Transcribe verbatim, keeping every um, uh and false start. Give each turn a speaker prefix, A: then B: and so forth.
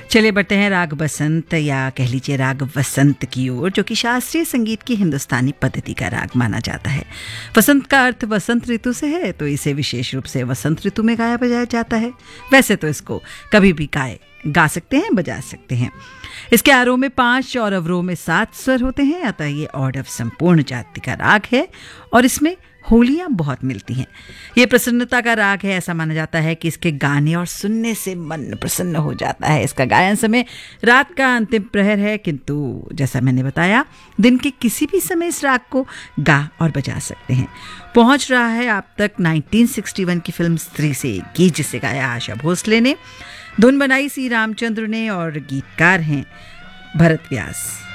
A: चलिए बढ़ते हैं राग बसंत या कह लीजिए राग वसंत की ओर, जो कि शास्त्रीय संगीत की हिंदुस्तानी पद्धति का राग माना जाता है। वसंत का अर्थ वसंत ऋतु से है, तो इसे विशेष रूप से वसंत ऋतु में गाया बजाया जाता है। वैसे तो इसको कभी भी गाए गा सकते हैं, बजा सकते हैं। इसके आरोह में पांच और अवरोह में सात स्वर होते हैं, अतः ये ऑर्डव संपूर्ण जाति का राग है और इसमें होलियां बहुत मिलती हैं। ये प्रसन्नता का राग है। ऐसा माना जाता है कि इसके गाने और सुनने से मन प्रसन्न हो जाता है। इसका गायन समय रात का अंतिम प्रहर है, किंतु जैसा मैंने बताया दिन के किसी भी समय इस राग को गा और बजा सकते हैं। पहुंच रहा है आप तक उन्नीस सौ इकसठ की फिल्म स्त्री से एक गीत, जिसे गाया आशा भोसले ने, धुन बनाई सी रामचंद्र ने और गीतकार हैं भरत व्यास।